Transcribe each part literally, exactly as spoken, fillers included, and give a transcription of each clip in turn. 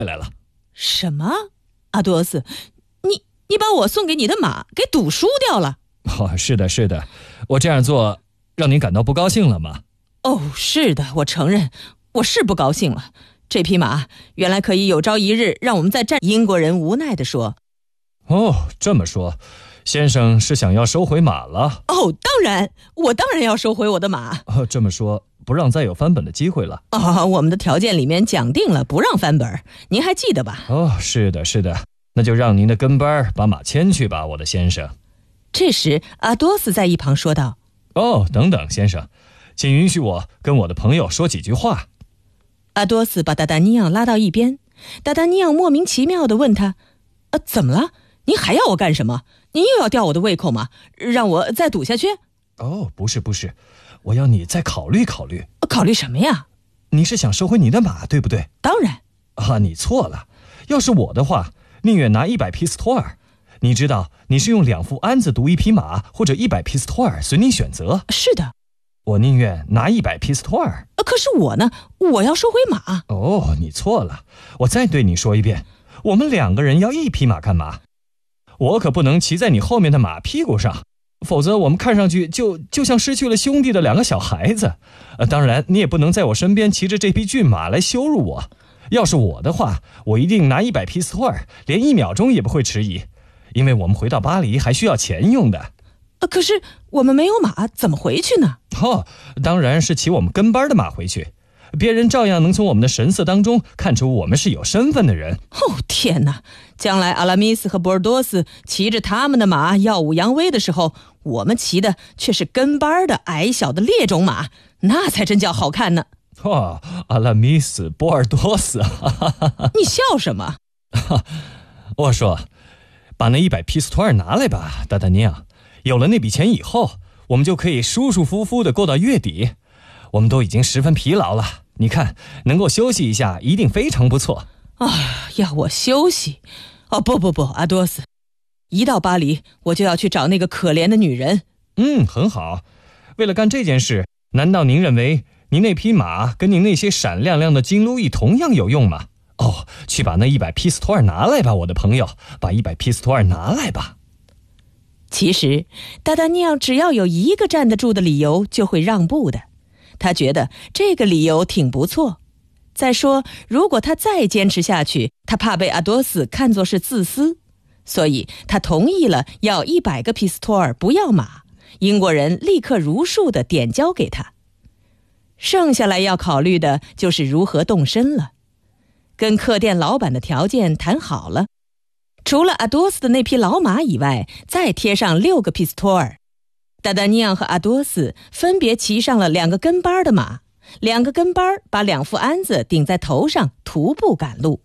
来了。 什么？阿多斯，你你把我送给你的马给赌输掉了？ 哦，是的，是的，我这样做让您感到不高兴了吗？ 哦，是的，我承认，我是不高兴了。这匹马原来可以有朝一日让我们再战。英国人无奈地说。 哦，这么说，先生是想要收回马了？ 哦，当然，我当然要收回我的马。 哦，这么说，不让再有翻本的机会了？ 哦，我们的条件里面讲定了不让翻本，您还记得吧？ 哦，是的，是的，那就让您的跟班把马牵去吧，我的先生。 这时，阿多斯在一旁说道： 哦，等等，先生，请允许我跟我的朋友说几句话。 阿多斯把达达尼昂拉到一边，达达尼昂莫名其妙地问他：呃，怎么了？您还要我干什么？您又要吊我的胃口吗？让我再赌下去？ 哦，不是不是，我要你再考虑考虑。 考虑什么呀？ 你是想收回你的马，对不对？ 当然。 啊，你错了。要是我的话，宁愿拿一百皮斯托尔。你知道，你是用两副鞍子赌一匹马，或者一百皮斯托尔，随你选择。 是的。 我宁愿拿一百皮斯托尔。 可是我呢？我要收回马。 哦，你错了。我再对你说一遍，我们两个人要一匹马干嘛？我可不能骑在你后面的马屁股上，否则我们看上去就就像失去了兄弟的两个小孩子。呃，当然，你也不能在我身边骑着这匹骏马来羞辱我。要是我的话，我一定拿一百皮斯托尔，连一秒钟也不会迟疑，因为我们回到巴黎还需要钱用的。 呃，可是我们没有马，怎么回去呢？ 哦，当然是骑我们跟班的马回去。别人照样能从我们的神色当中看出我们是有身份的人。 哦，天哪！将来阿拉米斯和博尔多斯骑着他们的马耀武扬威的时候，我们骑的却是跟班的矮小的猎种马，那才真叫好看呢。 哦，阿拉米斯、波尔多斯，哈哈哈。 你笑什么？ 我说，把那一百皮斯托尔拿来吧，达达尼昂。有了那笔钱以后，我们就可以舒舒服服地过到月底。我们都已经十分疲劳了，你看，能够休息一下一定非常不错。 啊，要我休息？哦，不不不，阿多斯，一到巴黎我就要去找那个可怜的女人。 嗯，很好。为了干这件事，难道您认为您那匹马跟您那些闪亮亮的金路易同样有用吗？哦，去把那一百皮斯托尔拿来吧，我的朋友，把一百皮斯托尔拿来吧。 其实，达达尼昂只要有一个站得住的理由，就会让步的。他觉得这个理由挺不错。再说，如果他再坚持下去，他怕被阿多斯看作是自私，所以他同意了要一百个皮斯托尔，不要马。英国人立刻如数地点交给他。剩下来要考虑的就是如何动身了。跟客店老板的条件谈好了，除了阿多斯的那匹老马以外，再贴上六个皮斯托尔。达达尼昂和阿多斯分别骑上了两个跟班的马，两个跟班把两副鞍子顶在头上，徒步赶路。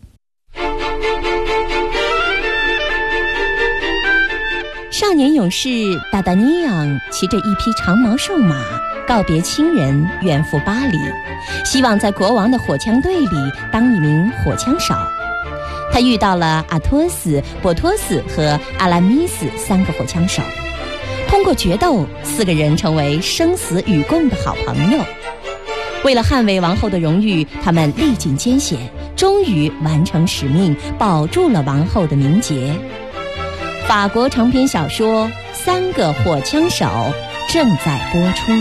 少年勇士达达尼昂骑着一匹长毛瘦马，告别亲人，远赴巴黎，希望在国王的火枪队里当一名火枪手。他遇到了阿托斯、波托斯和阿拉米斯三个火枪手。通过决斗，四个人成为生死与共的好朋友。为了捍卫王后的荣誉，他们历尽艰险，终于完成使命，保住了王后的名节。法国长篇小说《三个火枪手》正在播出。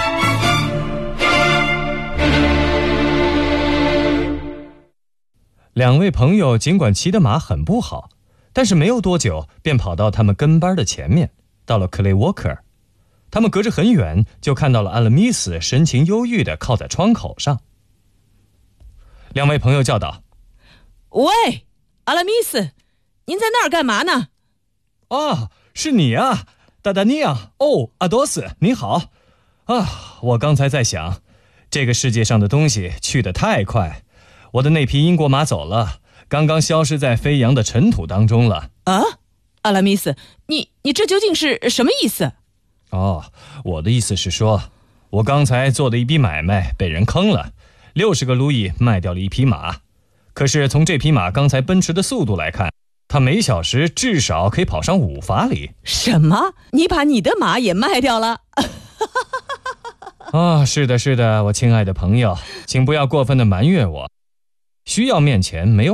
两位朋友尽管骑的马很不好，但是没有多久便跑到他们跟班的前面，到了克雷沃克尔。他们隔着很远就看到了阿拉米斯神情忧郁地靠在窗口上。两位朋友叫道： 喂，阿拉米斯，您在那儿干嘛呢？ 啊，是你啊，达达尼昂。哦，阿多斯，你好。啊，我刚才在想，这个世界上的东西去得太快，我的那匹英国马走了，刚刚消失在飞扬的尘土当中了。 啊，阿拉米斯，你你这究竟是什么意思？ 哦，我的意思是说，我刚才做的一笔买卖被人坑了，六十个卢易卖掉了一匹马。可是从这匹马刚才奔驰的速度来看，它每小时至少可以跑上五法里。 什么？你把你的马也卖掉了？ 啊，是的，是的，我亲爱的朋友，请不要过分的埋怨我。 需要面前没有